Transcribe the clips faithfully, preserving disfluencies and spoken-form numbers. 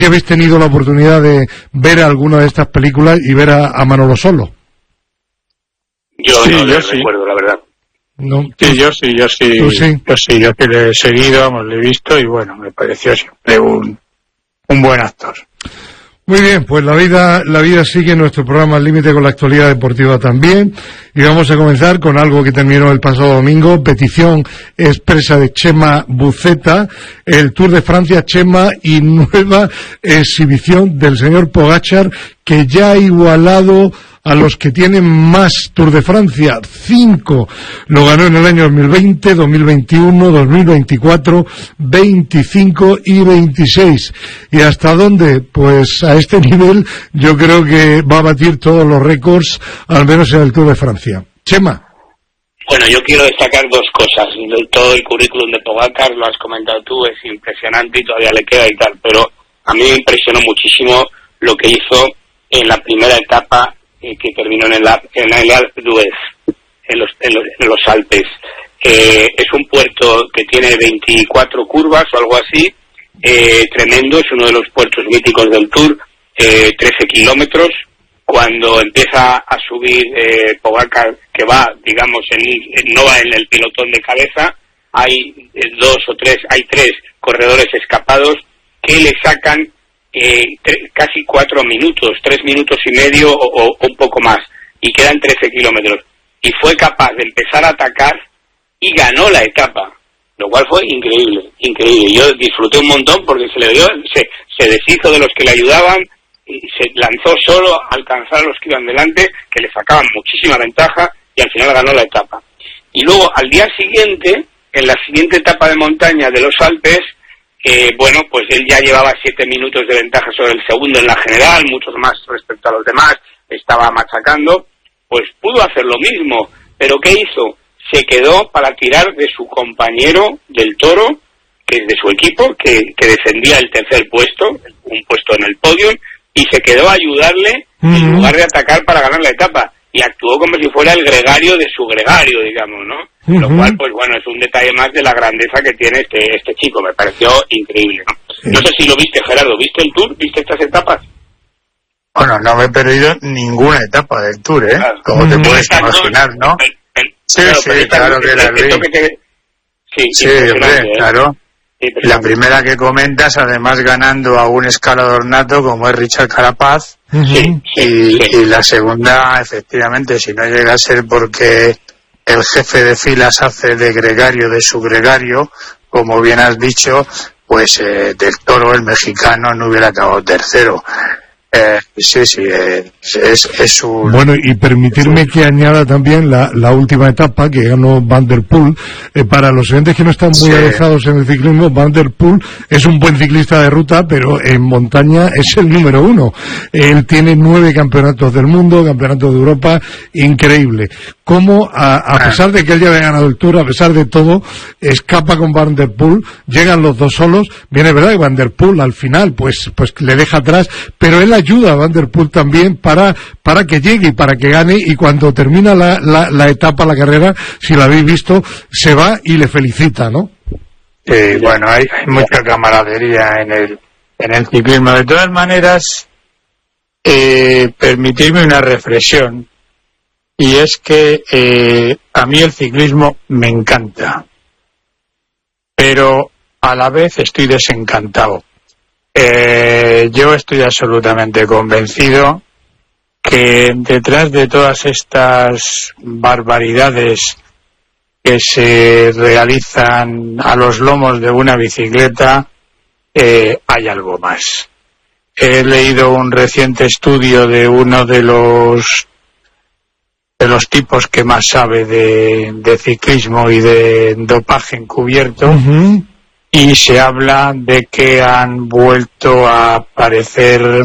¿Habéis tenido la oportunidad de ver alguna de estas películas y ver a, a Manolo Solo? Yo sí, no yo le sí. recuerdo, la verdad. No, sí, yo sí, yo sí, sí, yo sí, yo que le he seguido, vamos, le he visto y bueno, me pareció siempre un, un buen actor. Muy bien, pues la vida la vida sigue, nuestro programa Al Límite con la actualidad deportiva también, y vamos a comenzar con algo que terminó el pasado domingo, petición expresa de Chema Buceta, el Tour de Francia, Chema, y nueva exhibición del señor Pogačar, que ya ha igualado a los que tienen más Tour de Francia, cinco. Lo ganó en el año dos mil veinte, dos mil veintiuno, dos mil veinticuatro, veinticinco y veintiséis. ¿Y hasta dónde? Pues a este nivel yo creo que va a batir todos los récords, al menos en el Tour de Francia. Chema. Bueno, yo quiero destacar dos cosas. Todo el currículum de Pogačar, lo has comentado tú, es impresionante y todavía le queda y tal, pero a mí me impresionó muchísimo lo que hizo en la primera etapa eh, que terminó en el, en el Alpe d'Huez, en los, en los, en los Alpes. Eh, es un puerto que tiene veinticuatro curvas o algo así, eh, tremendo, es uno de los puertos míticos del Tour, eh, trece kilómetros. Cuando empieza a subir eh, Pogačar, que va, digamos, en, no va en el pelotón de cabeza, hay eh, dos o tres, hay tres corredores escapados que le sacan eh, tre- casi cuatro minutos, tres minutos y medio o, o, o un poco más, y quedan trece kilómetros. Y fue capaz de empezar a atacar y ganó la etapa, lo cual fue increíble, increíble. Yo disfruté un montón porque se le dio, se, se deshizo de los que le ayudaban, y se lanzó solo a alcanzar a los que iban delante, que le sacaban muchísima ventaja, y al final ganó la etapa. Y luego, al día siguiente, en la siguiente etapa de montaña de los Alpes, eh, bueno, pues él ya llevaba siete minutos de ventaja sobre el segundo en la general, muchos más respecto a los demás, estaba machacando, pues pudo hacer lo mismo, pero ¿qué hizo? Se quedó para tirar de su compañero del Toro, que es de su equipo, que, que defendía el tercer puesto, un puesto en el podio, y se quedó a ayudarle uh-huh. en lugar de atacar para ganar la etapa, y actuó como si fuera el gregario de su gregario, digamos, ¿no? Uh-huh. Lo cual, pues bueno, es un detalle más de la grandeza que tiene este este chico, me pareció increíble, ¿no? Sí. No sé si lo viste, Gerardo, ¿viste el Tour? ¿Viste estas etapas? Bueno, no me he perdido ninguna etapa del Tour, ¿eh? Claro. Como te puedes imaginar, ¿no? El, el, sí, claro, sí, claro que la vi. Te... Sí, sí hombre, ¿eh? Claro. Sí, la primera que comentas, además ganando a un escalador nato como es Richard Carapaz, sí, sí, y, sí. y la segunda, efectivamente, si no llega a ser porque el jefe de filas hace de gregario de su gregario, como bien has dicho, pues eh, del Toro, el mexicano, no hubiera acabado tercero. Eh, sí, sí, eh, es, es un... Bueno, y permitirme que añada también la, la última etapa que ganó Van der Poel. Eh, para los oyentes que no están muy sí. alejados en el ciclismo, Van der Poel es un buen ciclista de ruta, pero en montaña es el número uno. Él tiene nueve campeonatos del mundo, campeonatos de Europa, increíble. Cómo, a, a pesar de que él ya había ganado el Tour, a pesar de todo, escapa con Van der Poel, llegan los dos solos, viene verdad que Van der Poel al final, pues, pues le deja atrás, pero él ayuda a Van der Poel también para para que llegue y para que gane, y cuando termina la, la, la etapa, la carrera, si la habéis visto, se va y le felicita, ¿no? Eh, bueno, hay, hay mucha camaradería en el en el ciclismo. De todas maneras, eh, permitirme una reflexión, y es que eh, a mí el ciclismo me encanta, pero a la vez estoy desencantado. Eh, yo estoy absolutamente convencido que detrás de todas estas barbaridades que se realizan a los lomos de una bicicleta, eh, hay algo más. He leído un reciente estudio de uno de los de los tipos que más sabe de, de ciclismo y de dopaje encubierto. Uh-huh. Y se habla de que han vuelto a aparecer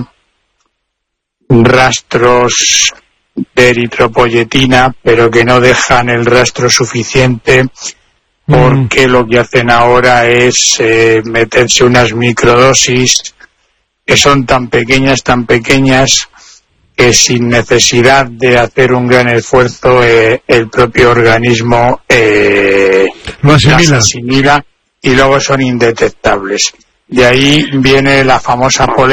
rastros de eritropoyetina, pero que no dejan el rastro suficiente, porque mm. lo que hacen ahora es eh, meterse unas microdosis que son tan pequeñas, tan pequeñas, que sin necesidad de hacer un gran esfuerzo eh, el propio organismo eh, lo asimila. las asimila y luego son indetectables. De ahí viene la famosa polémica